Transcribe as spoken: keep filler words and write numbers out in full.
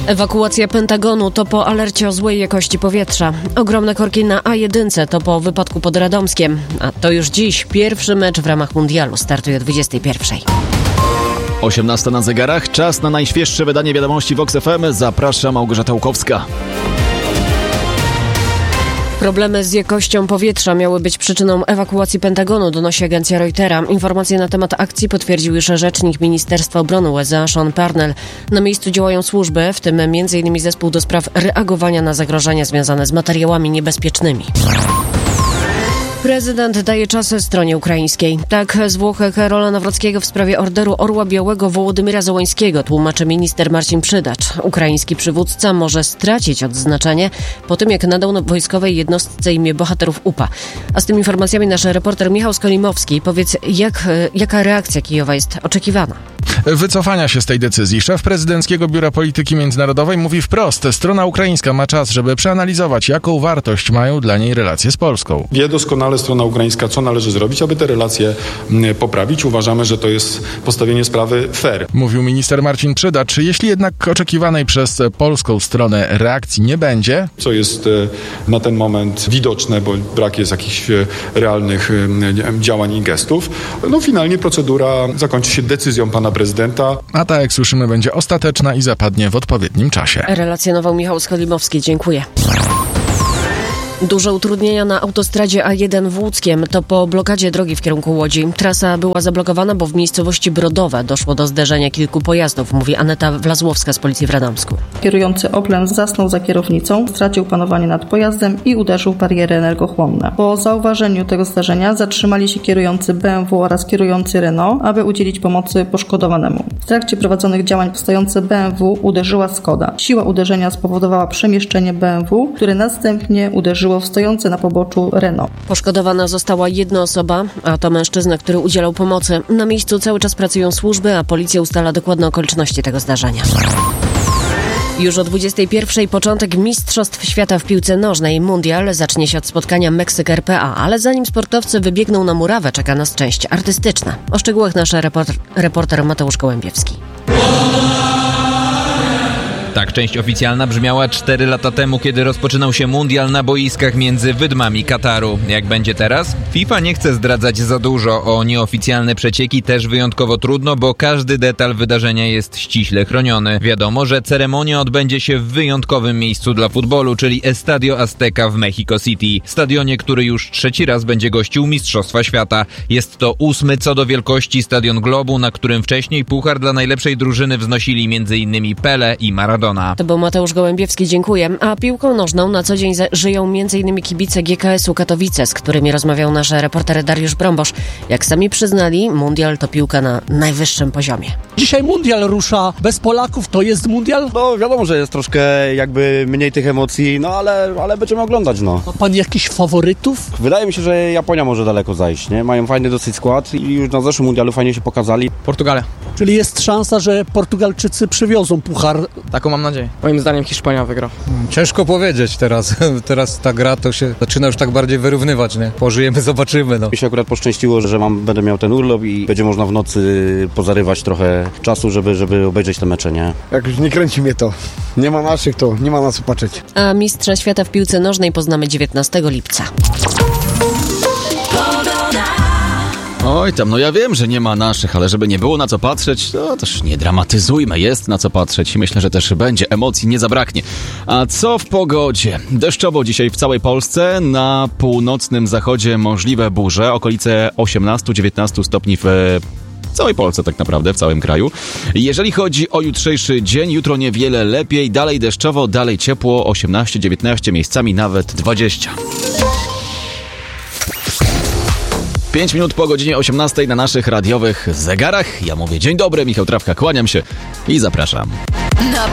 Ewakuacja Pentagonu to po alercie o złej jakości powietrza. Ogromne korki na A jeden to po wypadku pod Radomskiem. A to już dziś pierwszy mecz w ramach mundialu. Startuje o dwudziestej pierwszej. osiemnasta na zegarach. Czas na najświeższe wydanie wiadomości Vox F M. Zaprasza Małgorzata Łukowska. Problemy z jakością powietrza miały być przyczyną ewakuacji Pentagonu, donosi agencja Reutera. Informacje na temat akcji potwierdził już rzecznik Ministerstwa Obrony U S A Sean Parnell. Na miejscu działają służby, w tym między innymi zespół do spraw reagowania na zagrożenia związane z materiałami niebezpiecznymi. Prezydent daje czas stronie ukraińskiej. Tak z Włoch Karola Nawrockiego w sprawie orderu Orła Białego Wołodymyra Zełańskiego tłumaczy minister Marcin Przydacz. Ukraiński przywódca może stracić odznaczenie po tym, jak nadał wojskowej jednostce imię bohaterów U P A. A z tymi informacjami nasz reporter Michał Skolimowski. Powiedz, jak, jaka reakcja Kijowa jest oczekiwana? Wycofania się z tej decyzji. Szef prezydenckiego Biura Polityki Międzynarodowej mówi wprost: strona ukraińska ma czas, żeby przeanalizować, jaką wartość mają dla niej relacje z Polską. Wie doskonale strona ukraińska, co należy zrobić, aby te relacje poprawić. Uważamy, że to jest postawienie sprawy fair. Mówił minister Marcin Przydacz. Jeśli jednak oczekiwanej przez polską stronę reakcji nie będzie, co jest na ten moment widoczne, bo brak jest jakichś realnych działań i gestów, no finalnie procedura zakończy się decyzją pana prezydenta. A ta, jak słyszymy, będzie ostateczna i zapadnie w odpowiednim czasie. Relacjonował Michał Skolimowski. Dziękuję. Duże utrudnienia na autostradzie A jeden w Łódzkiem. To po blokadzie drogi w kierunku Łodzi. Trasa była zablokowana, bo w miejscowości Brodowe doszło do zderzenia kilku pojazdów, mówi Aneta Wlazłowska z policji w Radomsku. Kierujący Oplem zasnął za kierownicą, stracił panowanie nad pojazdem i uderzył w bariery energochłonne. Po zauważeniu tego zdarzenia zatrzymali się kierujący B M W oraz kierujący Renault, aby udzielić pomocy poszkodowanemu. W trakcie prowadzonych działań stojące B M W uderzyła Skoda. Siła uderzenia spowodowała przemieszczenie B M W, które następnie uderzyło w stojące na poboczu Renault. Poszkodowana została jedna osoba, a to mężczyzna, który udzielał pomocy. Na miejscu cały czas pracują służby, a policja ustala dokładne okoliczności tego zdarzenia. Już o dwudziestej pierwszej początek Mistrzostw Świata w piłce nożnej. Mundial zacznie się od spotkania Meksyk-R P A, ale zanim sportowcy wybiegną na murawę, czeka nas część artystyczna. O szczegółach nasz reporter, reporter Mateusz Gołębiewski. Tak część oficjalna brzmiała cztery lata temu, kiedy rozpoczynał się mundial na boiskach między wydmami Kataru. Jak będzie teraz? FIFA nie chce zdradzać za dużo. O nieoficjalne przecieki też wyjątkowo trudno, bo każdy detal wydarzenia jest ściśle chroniony. Wiadomo, że ceremonia odbędzie się w wyjątkowym miejscu dla futbolu, czyli Estadio Azteca w Mexico City. Stadionie, który już trzeci raz będzie gościł Mistrzostwa Świata. Jest to ósmy co do wielkości stadion globu, na którym wcześniej puchar dla najlepszej drużyny wznosili m.in. Pele i Maradona. To był Mateusz Gołębiewski, dziękuję. A piłką nożną na co dzień żyją m.in. kibice G K S u Katowice, z którymi rozmawiał nasz reporter Dariusz Brąbosz. Jak sami przyznali, mundial to piłka na najwyższym poziomie. Dzisiaj mundial rusza bez Polaków, to jest mundial? No wiadomo, że jest troszkę jakby mniej tych emocji, no ale, ale będziemy oglądać, no. Ma pan jakichś faworytów? Wydaje mi się, że Japonia może daleko zajść, nie? Mają fajny dosyć skład i już na zeszłym mundialu fajnie się pokazali. Portugalia. Czyli jest szansa, że Portugalczycy przywiozą puchar? Taką mam nadzieję. Moim zdaniem Hiszpania wygra. Ciężko powiedzieć teraz. Teraz ta gra to się zaczyna już tak bardziej wyrównywać, nie? Pożyjemy, zobaczymy, no. Mi się akurat poszczęściło, że mam, będę miał ten urlop i będzie można w nocy pozarywać trochę czasu, żeby, żeby obejrzeć te mecze, nie? Jak już nie kręci mnie to. Nie ma naszych, to nie ma na co patrzeć. A mistrza świata w piłce nożnej poznamy dziewiętnastego lipca. Oj tam, no ja wiem, że nie ma naszych, ale żeby nie było na co patrzeć, to też nie dramatyzujmy, jest na co patrzeć i myślę, że też będzie, emocji nie zabraknie. A co w pogodzie? Deszczowo dzisiaj w całej Polsce, na północnym zachodzie możliwe burze, okolice osiemnaście do dziewiętnastu stopni w całej Polsce tak naprawdę, w całym kraju. Jeżeli chodzi o jutrzejszy dzień, jutro niewiele lepiej, dalej deszczowo, dalej ciepło, osiemnaście dziewiętnaście, miejscami nawet dwadzieścia. Pięć minut po godzinie osiemnastej na naszych radiowych zegarach. Ja mówię dzień dobry, Michał Trawka, kłaniam się i zapraszam.